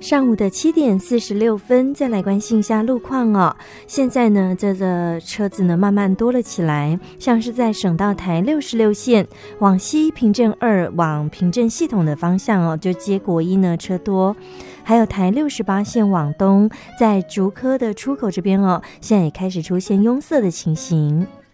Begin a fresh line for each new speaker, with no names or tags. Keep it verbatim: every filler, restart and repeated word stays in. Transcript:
上午的七点四十六分，再来关心一下路况哦。现在呢，这个车子呢慢慢多了起来，像是在省道台六十六线往西平镇二往平镇系统的方向哦，就接国一呢车多。还有台六十八线往东，在竹科的出口这边哦，现在也开始出现拥塞的情形。